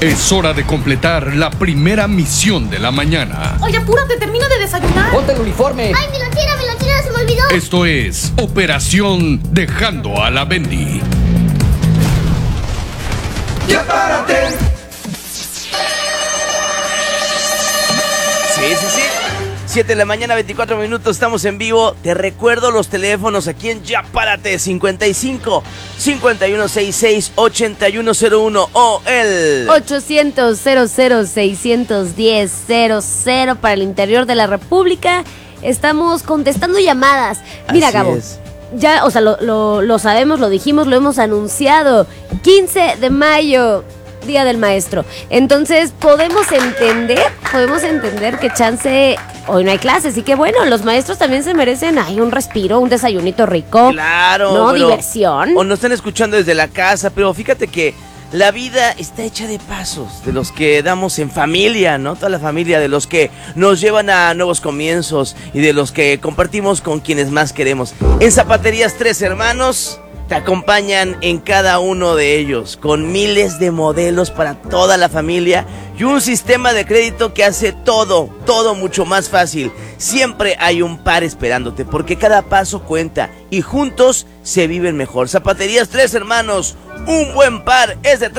Es hora de completar la primera misión de la mañana. Oye, apúrate, termino de desayunar. ¡Ponte el uniforme! ¡Ay, mi lonchera, se me olvidó! Esto es Operación Dejando a la Bendy. ¡Ya párate! Sí. 7 de la mañana, 24 minutos, estamos en vivo. Te recuerdo los teléfonos aquí en Ya Párate: 55 5166 8101 o el 800 00 610 00 para el interior de la República. Estamos contestando llamadas. Mira, Así Gabo, es. ya, o sea, lo sabemos, lo dijimos, lo hemos anunciado. 15 de mayo, Día del Maestro. Entonces, podemos entender que chance hoy no hay clases, y que bueno, los maestros también se merecen un respiro, un desayunito rico. Claro, ¿no? pero- Diversión. O nos están escuchando desde la casa, pero fíjate que la vida está hecha de pasos, de los que damos en familia, ¿no? Toda la familia, de los que nos llevan a nuevos comienzos y de los que compartimos con quienes más queremos. En Zapaterías Tres Hermanos te acompañan en cada uno de ellos, con miles de modelos para toda la familia y un sistema de crédito que hace todo mucho más fácil. Siempre hay un par esperándote, porque cada paso cuenta y juntos se viven mejor. Zapaterías Tres Hermanos, un buen par es de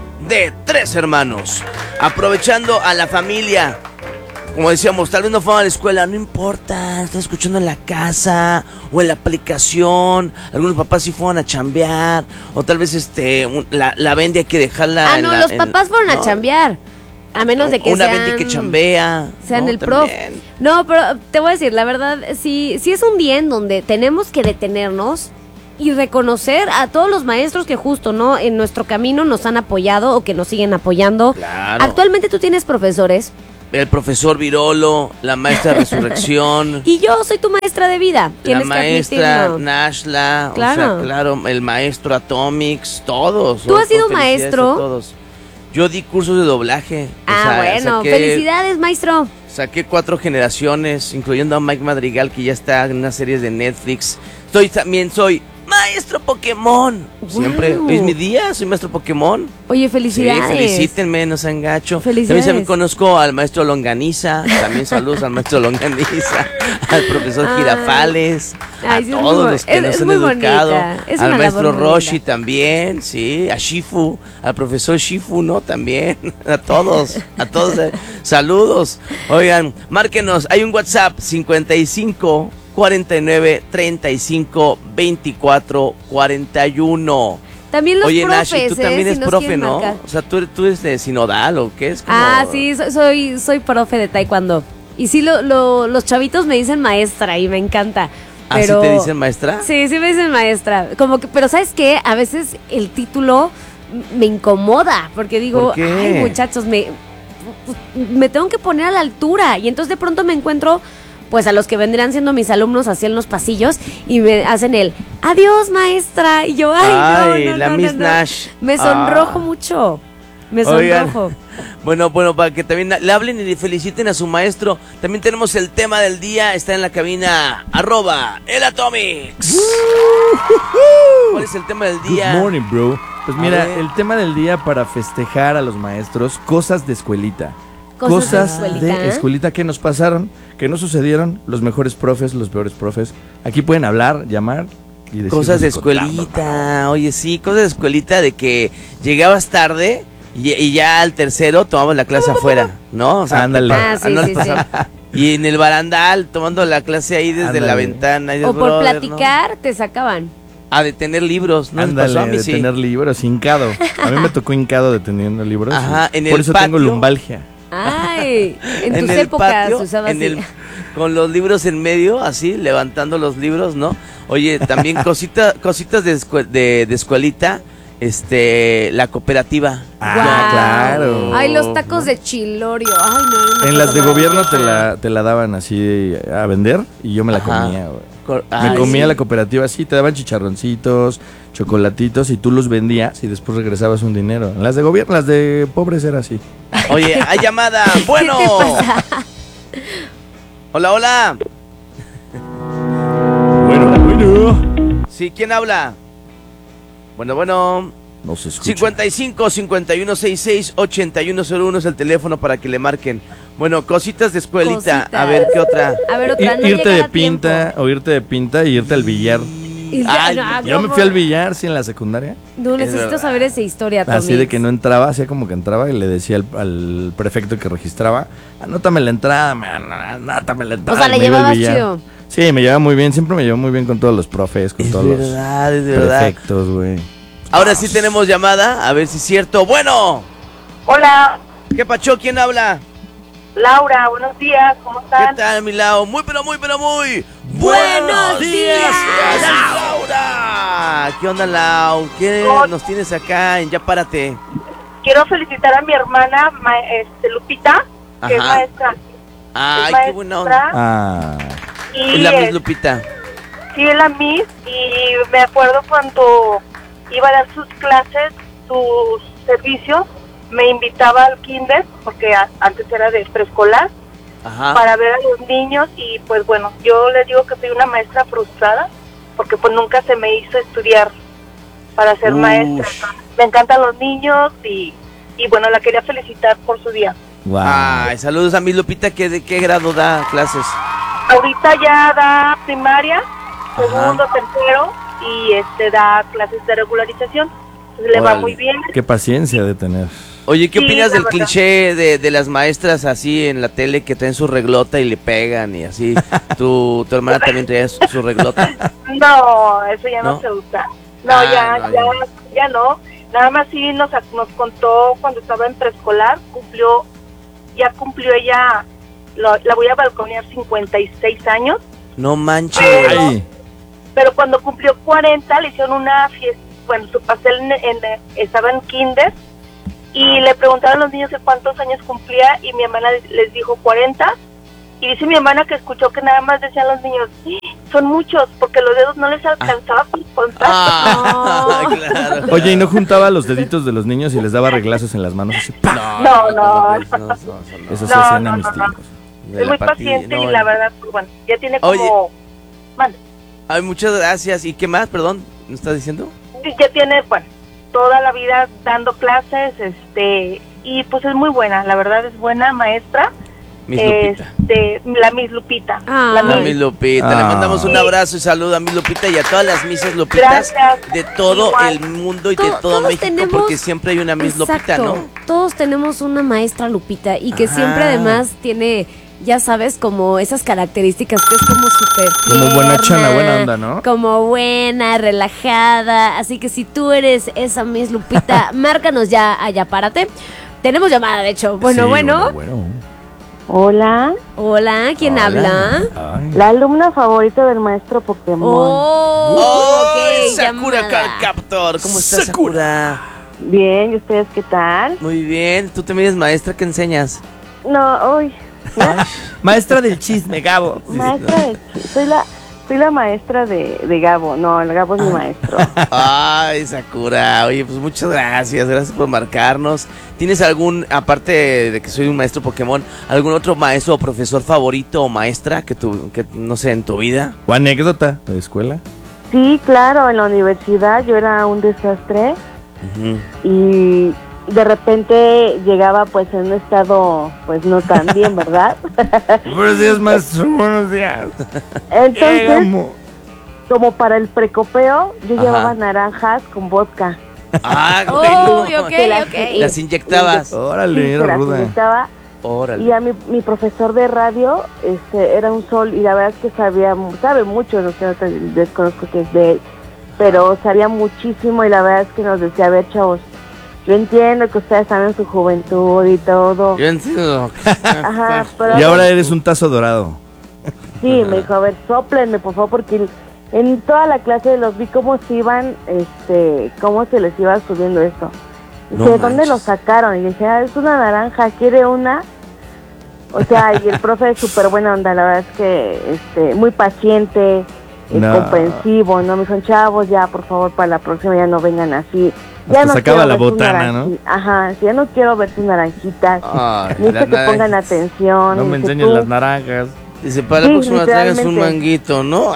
tres hermanos. Aprovechando a la familia. Como decíamos, tal vez no fueron a la escuela, no importa, están escuchando en la casa o en la aplicación. Algunos papás sí fueron a chambear, o tal vez la Bendy hay que dejarla. No, los papás fueron a chambear. A menos de que una sean... Bendy que chambea. Sean ¿no? el prof. También. No, pero te voy a decir, la verdad, sí es un día en donde tenemos que detenernos y reconocer a todos los maestros que justo, ¿no? En nuestro camino nos han apoyado o que nos siguen apoyando. Claro. Actualmente tú tienes profesores. El profesor Virolo, la maestra Resurrección. Y yo soy tu maestra de vida. La Tienes que maestra admitirlo. Nashla, Claro. o sea, claro, el maestro Atomics, todos. ¿Tú has sido Felicidades maestro? a todos. Yo di cursos de doblaje. O sea, Bueno, felicidades, maestro. Saqué 4 generaciones, incluyendo a Mike Madrigal, que ya está en unas series de Netflix. Soy maestro Pokémon. Siempre, Wow. hoy es mi día, soy maestro Pokémon. Oye, Sí, felicidades. felicítenme, no sean gacho. Felicidades. También conozco al maestro Longaniza, también saludos al maestro Longaniza, al profesor Ay. Girafales, Ay, sí, a es todos muy los que es- nos es han muy educado, bonita. Es al una maestro labor muy Roshi linda. también, sí, a Shifu, al profesor Shifu, ¿no? También, a todos, saludos. Oigan, márquenos, hay un WhatsApp 55 49 35 24 41. También los Oye, profes, Nashi, tú también si eres nos profe, quieren ¿no? marcar. O sea, tú eres de Sinodal, ¿o qué es? Como... Sí, soy profe de taekwondo. Y sí, los chavitos me dicen maestra y me encanta. ¿Ah, Pero... sí te dicen maestra? Sí me dicen maestra. Como que, pero ¿sabes qué? A veces el título me incomoda, porque digo, ¿Por qué? ay, muchachos, me tengo que poner a la altura. Y entonces de pronto me encuentro pues a los que vendrían siendo mis alumnos así en los pasillos y me hacen el adiós, maestra. Y yo, Ay, no, la Miss Nash. Me sonrojo mucho. Me Oigan. sonrojo. Bueno, para que también le hablen y le feliciten a su maestro. También tenemos el tema del día, está en la cabina, @elatomics. ¿Cuál es el tema del día? Good morning, bro. Pues A mira, ver. el tema del día para festejar a los maestros, cosas de escuelita. Cosas de escuelita. Que nos pasaron, que no sucedieron, los mejores profes, los peores profes. Aquí pueden hablar, llamar y decir. Cosas de escuelita, oye, sí, cosas de escuelita de que llegabas tarde y ya al tercero tomabas la clase afuera, ¿no? O sea, Ándale. Sí, no les sí, pasaba. Y en el barandal, tomando la clase ahí desde Ándale. la ventana. Y O por brother, ¿no? platicar te sacaban. A detener libros, ¿no? les Ándale, pasó a mí, de sí. tener libros, hincado. A mí me tocó hincado deteniendo libros. Ajá, en Por el eso patio. tengo lumbalgia. Ay, en tus el épocas patio, se usaba así. con los libros en medio, así, levantando los libros, ¿no? Oye, también cositas de escuelita, la cooperativa. Guau. claro. Ay, los tacos de chilorio. Ay, no. En las de gobierno te la daban así a vender y yo me la Ajá. comía, güey. Me Ay, comía sí. la cooperativa así, te daban chicharroncitos, chocolatitos y tú los vendías y después regresabas un dinero. Las de gobierno, las de pobres era así. Oye, hay llamada. Bueno. ¿Qué te pasa? Hola. Bueno. Sí, ¿quién habla? Bueno. No se escucha. 55 51 66 8101 es el teléfono para que le marquen. Bueno, cositas de escuelita. Cositas. A ver, ¿qué otra? A ver, otra, no Irte llegar de a pinta, tiempo. o irte de pinta y irte al billar. Ay, Yo me fui al billar, sí, en la secundaria. No, necesito verdad. saber esa historia, Tommy. Así de que no entraba, hacía como que entraba y le decía al prefecto que registraba, anótame la entrada, man, anótame la entrada. O sea, le Me iba al llevabas billar. chido. Sí, me llevaba muy bien, siempre me llevaba muy bien con todos los profes, con Es todos verdad, es los verdad. prefectos, güey. Ahora sí tenemos llamada, a ver si es cierto. Bueno, Hola, ¿qué pacho? ¿Quién habla? Laura, buenos días, ¿cómo ¿Qué están? tal, mi Lau? Muy, pero muy, pero muy ¡Buenos días! Laura. ¿Qué onda, Lau? ¿Qué Hola. nos tienes acá en Ya Párate? Quiero felicitar a mi hermana Lupita, que es Ajá. maestra. Ay, Es qué buena onda. Ah, Y Es la Miss Lupita. sí, es la Miss, y me acuerdo cuando iba a dar sus clases, sus servicios, me invitaba al kinder, porque antes era de preescolar, Ajá. para ver a los niños, y pues bueno, yo les digo que soy una maestra frustrada, porque pues nunca se me hizo estudiar para ser maestra. Me encantan los niños y bueno, la quería felicitar por su día. wow. Ay, saludos a Miss Lupita, ¿de qué grado da clases? Ahorita ya da primaria, segundo, tercero, y da clases de regularización. Entonces, le va Órale. muy bien. Qué paciencia de tener. Oye, ¿qué Sí, opinas la del verdad. cliché de las maestras así en la tele que traen su reglota y le pegan y así? ¿Tu hermana también traía su reglota? No, eso ya no, ¿No? se usa. No, Ah, ya, no, ya no. Nada más sí nos contó cuando estaba en preescolar, ya cumplió ella, la voy a balconear 56 años, No manches. Ay, pero cuando cumplió 40 le hicieron una fiesta, bueno, su pastel estaba en kinder, y le preguntaron a los niños de cuántos años cumplía, y mi hermana les dijo 40, y dice mi hermana que escuchó que nada más decían los niños, "Sí, son muchos", porque los dedos no les alcanzaba para contar. Ah, claro. oye, ¿y no juntaba los deditos de los niños y les daba reglazos en las manos así? ¡pah! No. Eso se No, hacían no, a mis no, no. tiempos. De Es muy la patilla, paciente no, y la verdad, pues bueno, ya tiene Oye. como... Mande. Ay, muchas gracias. ¿Y qué más? Perdón, ¿me estás diciendo? Sí, ya tiene, bueno, toda la vida dando clases, y pues es muy buena, la verdad es buena maestra. Miss Lupita. La Miss Lupita. Ah. La La Miss Lupita. Le Ah. mandamos un abrazo y saludo a Miss Lupita y a todas las Misses Lupitas Gracias. de todo Igual. el mundo y de To- todo todos México, tenemos- porque siempre hay una Miss Lupita, Exacto. ¿no? Todos tenemos una maestra Lupita y que Ajá. siempre además tiene, ya sabes, como esas características que es como súper Como buena tierna, chana, buena onda, ¿no? Como buena, relajada. Así que si tú eres esa Miss Lupita, márcanos ya allá, párate. Tenemos llamada, de hecho. Bueno, Sí, bueno. Hola, Hola, ¿quién Hola. habla? Ay. la alumna favorita del maestro Pokémon. Oh, ok, Sakura llamada. Captor. ¿Cómo estás, Sakura? Bien, ¿y ustedes qué tal? Muy bien. ¿Tú también eres maestra? ¿Qué enseñas? No, hoy, Maestra del chisme, Gabo. maestra soy la maestra de Gabo, no, el Gabo es mi maestro. Ay, Sakura. Oye, pues muchas gracias. Gracias por marcarnos. ¿Tienes algún, aparte de que soy un maestro Pokémon, algún otro maestro o profesor favorito o maestra que no sé, en tu vida? O anécdota de escuela. Sí, claro, en la universidad yo era un desastre Ujú. y de repente llegaba pues en un estado pues no tan bien, ¿verdad? Buenos días, maestro. Buenos días. Entonces, Llegamos. como para el precopeo, yo Ajá. llevaba naranjas con vodka. Ah, Oh, bueno. ok, Las- ok. Las inyectabas. Órale, Sí, era se las ruda. inyectaba. Órale. Y a mi profesor de radio era un sol, y la verdad es que sabe mucho, no sé, no te- desconozco que es de él, pero sabía muchísimo, y la verdad es que nos decía, a ver, chavos, yo entiendo que ustedes están en su juventud y todo. Yo entiendo. Ajá, pero Y ahora eres un tazo dorado. sí, me dijo, a ver, sóplenme, por favor, porque en toda la clase los vi cómo se iban, cómo se les iba subiendo esto. Dice, No ¿de dónde manches. lo sacaron? Y dije, es una naranja, ¿quiere una? O sea, y el profe es súper buena onda, la verdad es que muy paciente, No. comprensivo, ¿no? Me dijeron, chavos, ya, por favor, para la próxima ya no vengan así. Ya Hasta sacaba quiero la ver sus botana, ¿no? Ajá, sí, ya no quiero ver tus naranjitas. Ay, Necesito las que pongan naranjas. atención. No me Dice, enseñes tú, las naranjas. Dice, para la Sí, próxima traigas un literalmente. manguito, ¿no?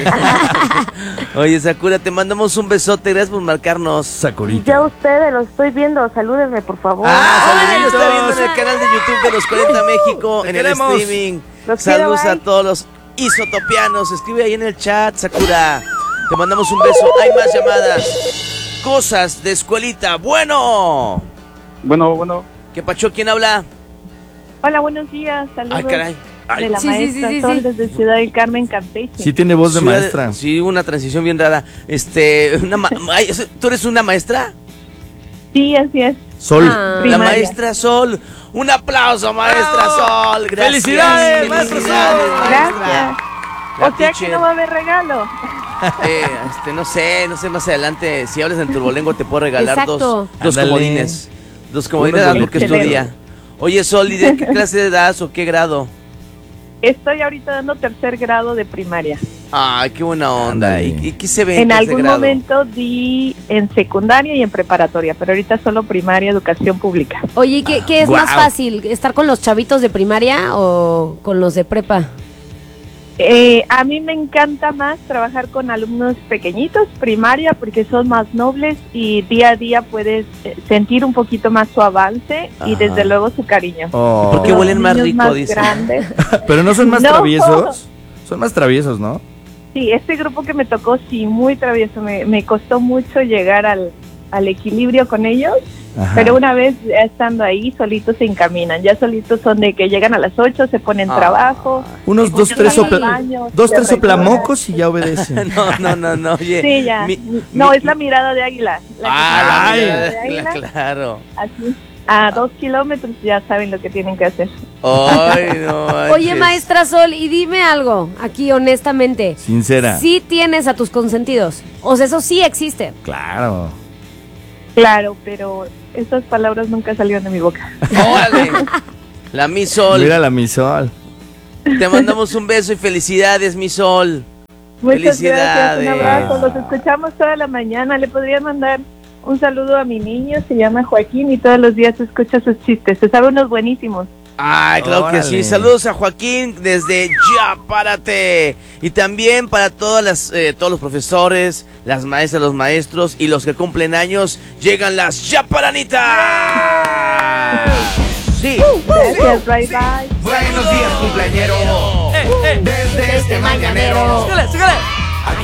Oye, Sakura, te mandamos un besote. Gracias por marcarnos. Sakurita. Ya ustedes lo estoy viendo, salúdenme por favor. Saluditos. Está viendo en el canal de YouTube de los 40 México, Te en el queremos. streaming. Los Saludos quiero, a bye. todos los isotopianos. Escribe ahí en el chat, Sakura. Te mandamos un beso. Hay más llamadas. Cosas de escuelita. Bueno. Bueno. ¿Qué pacho? ¿Quién habla? Hola, buenos días, saludos. Ay, caray. De la Sí, sí, maestra sí, sí, Sol sí. desde Ciudad del Carmen, Campeche. Sí tiene voz de Ciudad- maestra. Sí, una transición bien rara. Ay, ¿tú eres una maestra? Sí, así es. Sol. Ah. La Primaria. maestra Sol. Un aplauso, maestra Sol. Gracias. ¡Felicidades, maestra Sol! maestra. Gracias. La O sea que teacher. no va a haber regalo. No sé más adelante. Si hablas en turbolengua te puedo regalar Exacto. dos Ándale. comodines. Dos comodines Unos a lo que es tu bolitos. día. Oye, Sol, ¿y de qué clase das o qué grado? Estoy ahorita dando tercer grado de primaria. Ay, qué buena onda. Ándale. ¿Y qué se ve En tercer algún grado? momento di en secundaria y en preparatoria, pero ahorita solo primaria, educación pública. Oye, ¿qué es más Guau. fácil? ¿Estar con los chavitos de primaria o con los de prepa? A mí me encanta más trabajar con alumnos pequeñitos, primaria, porque son más nobles y día a día puedes sentir un poquito más su avance y Ajá. desde luego su cariño. Oh. ¿Por qué Los huelen más niños rico, más dice? grandes. Pero no son más No. traviesos. Son más traviesos, ¿no? Sí, este grupo que me tocó, sí, muy travieso. Me costó mucho llegar al equilibrio con ellos, Ajá. pero una vez ya estando ahí, solitos se encaminan. Ya solitos son de que llegan a las 8, se ponen trabajo. Unos dos, Escuchan tres, al sopla- baño, dos, se tres recuerdan. soplamocos y ya obedecen. No, oye. Sí, ya. No, es la mirada de águila. La que Ah, tiene Ay. la mirada de águila, claro. así. A 2 kilómetros ya saben lo que tienen que hacer. Ay, no Oye, manches. maestra Sol, y dime algo, aquí honestamente. Sincera. ¿Sí tienes a tus consentidos? O sea, eso sí existe. Claro. Claro, pero esas palabras nunca salieron de mi boca. Órale. La mi Sol. Mira la mi Sol. Te mandamos un beso y felicidades, mi Sol. Muchas gracias, Felicidades. un abrazo. Los escuchamos toda la mañana. Le podría mandar un saludo a mi niño, se llama Joaquín y todos los días escucha sus chistes. Se sabe unos buenísimos. Ay, claro que sí. Órale. Saludos a Joaquín desde Ya Párate. Y también para todos los profesores, las maestras, los maestros y los que cumplen años, llegan las Ya Paranitas. Sí. Gracias, bye bye. Buenos días, cumpleañero. Desde este mañanero. Sígale, sígale.